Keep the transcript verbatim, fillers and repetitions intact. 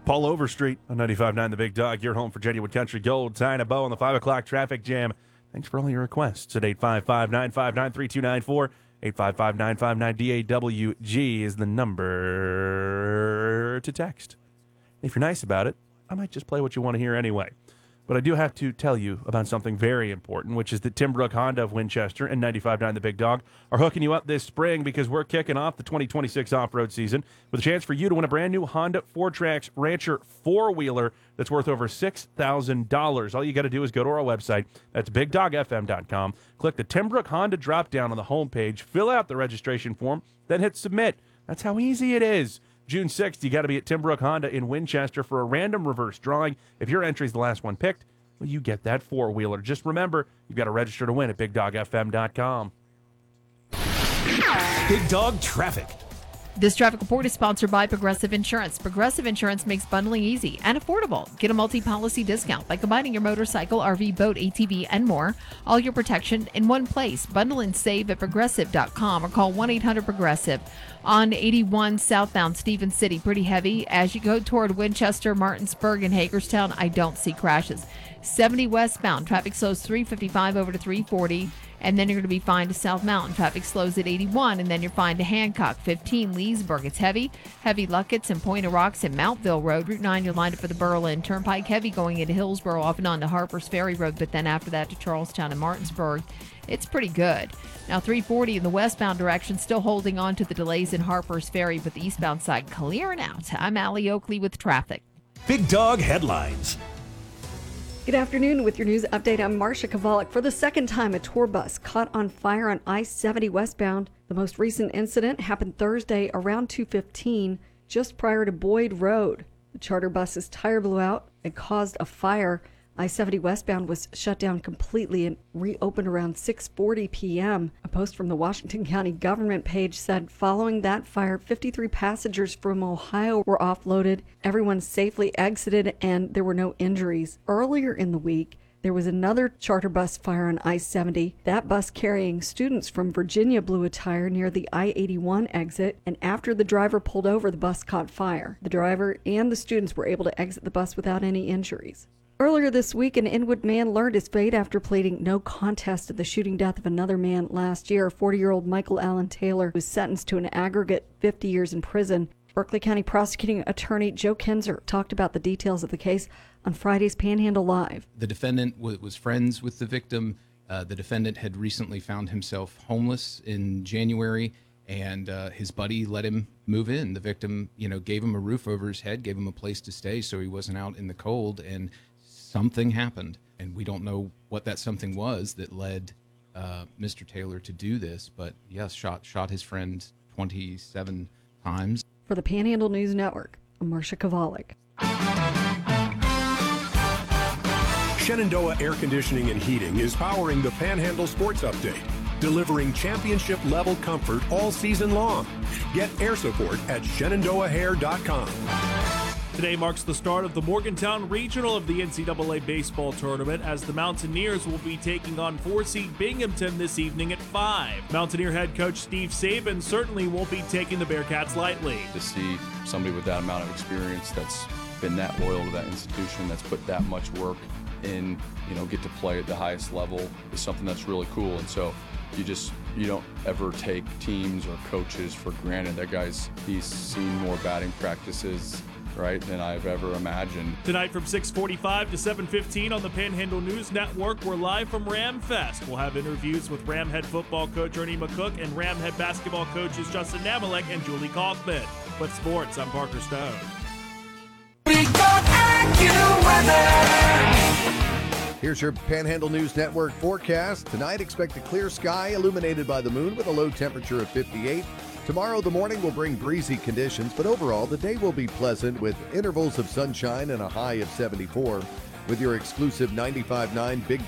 Paul Overstreet on ninety-five point nine The Big Dog, your home for genuine country gold. Tying a bow on the five o'clock traffic jam. Thanks for all your requests at eight five five, nine five nine, three two nine four. eight five five, nine five nine, D A W G is the number to text. If you're nice about it, I might just play what you want to hear anyway. But I do have to tell you about something very important, which is that Tim Brook Honda of Winchester and ninety-five point nine The Big Dog are hooking you up this spring because we're kicking off the twenty twenty-six off-road season with a chance for you to win a brand new Honda four Tracks Rancher four-wheeler that's worth over six thousand dollars. All you got to do is go to our website. That's big dog f m dot com. Click the Tim Brook Honda drop-down on the homepage, fill out the registration form, then hit submit. That's how easy it is. June sixth, you got to be at Tim Brook Honda in Winchester for a random reverse drawing. If your entry is the last one picked, well, you get that four-wheeler. Just remember, you've got to register to win at big dog f m dot com. Big Dog Traffic. This traffic report is sponsored by Progressive Insurance. Progressive Insurance makes bundling easy and affordable. Get a multi-policy discount by combining your motorcycle, R V, boat, A T V, and more. All your protection in one place. Bundle and save at progressive dot com or call one eight hundred progressive. On eighty-one southbound Stevens City, pretty heavy. As you go toward Winchester, Martinsburg, and Hagerstown, I don't see crashes. seventy westbound, traffic slows three fifty-five over to three forty. And then you're going to be fine to South Mountain. Traffic slows at eighty-one, and then you're fine to Hancock. fifteen, Leesburg. It's heavy. Heavy Luckett's and Point of Rocks and Mountville Road. Route nine, you're lined up for the Berlin Turnpike. Heavy going into Hillsborough off and on to Harper's Ferry Road, but then after that to Charlestown and Martinsburg. It's pretty good. Now, three forty in the westbound direction, still holding on to the delays in Harper's Ferry, but the eastbound side clearing out. I'm Allie Oakley with traffic. Big Dog Headlines. Good afternoon. With your news update, I'm Marcia Kovalik. For the second time, a tour bus caught on fire on I seventy westbound. The most recent incident happened Thursday around two fifteen, just prior to Boyd Road. The charter bus's tire blew out and caused a fire. I seventy westbound was shut down completely and reopened around six forty p.m. A post from the Washington County government page said following that fire, fifty-three passengers from Ohio were offloaded. Everyone safely exited and there were no injuries. Earlier in the week, there was another charter bus fire on I seventy. That bus carrying students from Virginia blew a tire near the I eighty-one exit, and after the driver pulled over, the bus caught fire. The driver and the students were able to exit the bus without any injuries. Earlier this week, an Inwood man learned his fate after pleading no contest to the shooting death of another man last year. forty-year-old Michael Allen Taylor was sentenced to an aggregate fifty years in prison. Berkeley County Prosecuting Attorney Joe Kinzer talked about the details of the case on Friday's Panhandle Live. The defendant w- was friends with the victim. Uh, the defendant had recently found himself homeless in January, and uh, his buddy let him move in. The victim, you know, gave him a roof over his head, gave him a place to stay so he wasn't out in the cold, and something happened, and we don't know what that something was that led uh, Mister Taylor to do this, but yes, shot shot his friend twenty-seven times. For the Panhandle News Network, I'm Marcia Kovalik. Shenandoah Air Conditioning and Heating is powering the Panhandle Sports Update, delivering championship-level comfort all season long. Get air support at shenandoah hair dot com. Today marks the start of the Morgantown Regional of the N C double A baseball tournament as the Mountaineers will be taking on four-seed Binghamton this evening at five. Mountaineer head coach Steve Saban certainly won't be taking the Bearcats lightly. To see somebody with that amount of experience that's been that loyal to that institution, that's put that much work in, you know, get to play at the highest level is something that's really cool. And so you just, you don't ever take teams or coaches for granted. That guy's, he's seen more batting practices, right, than I've ever imagined. Tonight from six forty-five to seven fifteen on the Panhandle News Network, we're live from Ram Fest. We'll have interviews with Ram head football coach Ernie McCook and Ram head basketball coaches Justin Namalek and Julie Kaufman. But sports, I'm Parker Stone. Here's your Panhandle News Network forecast. Tonight, expect a clear sky illuminated by the moon with a low temperature of fifty-eight. Tomorrow, the morning will bring breezy conditions, but overall, the day will be pleasant with intervals of sunshine and a high of seventy-four. With your exclusive ninety-five point nine Big